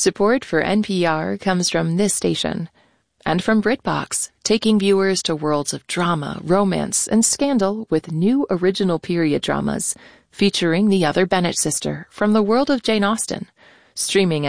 Support for NPR comes from this station and from BritBox, taking viewers to worlds of drama, romance, and scandal with new original period dramas featuring the other Bennett sister from the world of Jane Austen, streaming